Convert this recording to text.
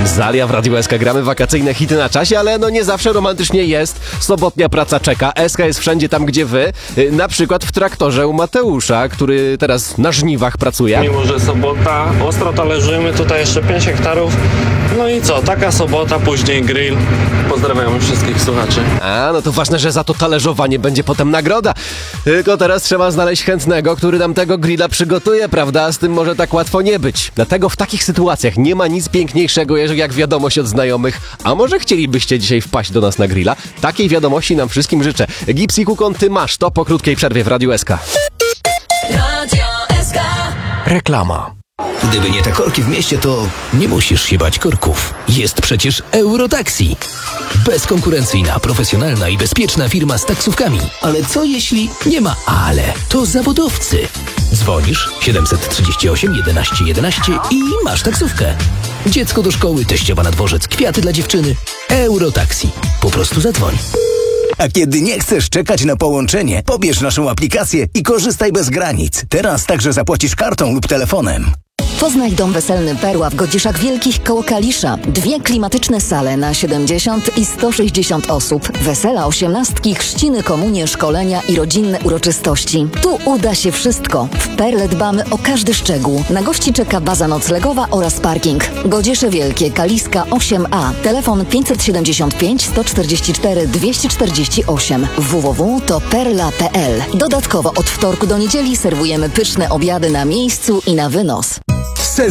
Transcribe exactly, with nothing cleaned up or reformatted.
Zalia w Radiu S K, gramy wakacyjne hity na czasie, ale no nie zawsze romantycznie jest. Sobotnia praca czeka, S K jest wszędzie tam, gdzie wy. Na przykład w traktorze u Mateusza, który teraz na żniwach pracuje. Mimo że sobota, ostro talerzymy, tutaj jeszcze pięć hektarów. No i co, taka sobota, później grill. Pozdrawiam wszystkich słuchaczy. A, no to ważne, że za to talerzowanie będzie potem nagroda. Tylko teraz trzeba znaleźć chętnego, który nam tego grilla przygotuje, prawda? Z tym może tak łatwo nie być. Dlatego w takich sytuacjach nie ma nic piękniejszego, jak wiadomość od znajomych. A może chcielibyście dzisiaj wpaść do nas na grilla? Takiej wiadomości nam wszystkim życzę. Gipsy Kukon, ty masz to po krótkiej przerwie w Radiu S K. Radio S K. Reklama. Gdyby nie te korki w mieście, to nie musisz się bać korków. Jest przecież Eurotaxi. Bezkonkurencyjna, profesjonalna i bezpieczna firma z taksówkami. Ale co jeśli nie ma ale? To zawodowcy. Dzwonisz siedemset trzydzieści osiem jedenaście jedenaście i masz taksówkę. Dziecko do szkoły, teściowa na dworzec, kwiaty dla dziewczyny. Eurotaxi. Po prostu zadzwoń. A kiedy nie chcesz czekać na połączenie, pobierz naszą aplikację i korzystaj bez granic. Teraz także zapłacisz kartą lub telefonem. Poznaj dom weselny Perła w Godziszach Wielkich koło Kalisza. Dwie klimatyczne sale na siedemdziesiąt i sto sześćdziesiąt osób. Wesela osiemnastki, chrzciny, komunie, szkolenia i rodzinne uroczystości. Tu uda się wszystko. W Perle dbamy o każdy szczegół. Na gości czeka baza noclegowa oraz parking. Godzisze Wielkie, Kaliska osiem A. Telefon pięćset siedemdziesiąt pięć sto czterdzieści cztery dwieście czterdzieści osiem. w w w kropka perla kropka p l. Dodatkowo od wtorku do niedzieli serwujemy pyszne obiady na miejscu i na wynos.